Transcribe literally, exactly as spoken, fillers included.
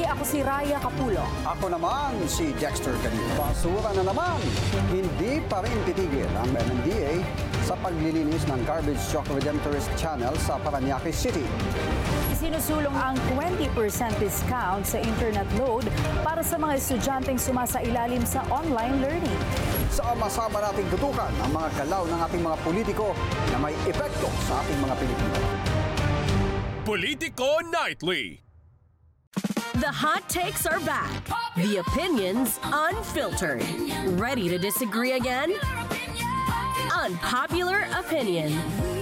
ako si Raya Capulo. Ako naman si Dexter Ganito. Basura na naman. Hindi pa rin titigil ang M M D A sa paglilinis ng Garbage Truck Redemptorist Channel sa Parañaque City. Sinusulong ang twenty percent discount sa internet load para sa mga estudyanteng sumasailalim sa online learning. Sama-sama nating tutukan ang mga galaw ng ating mga politiko na may epekto sa ating mga Pilipino. Politico Nightly. The hot takes are back. The opinions unfiltered. Ready to disagree again? Unpopular opinion.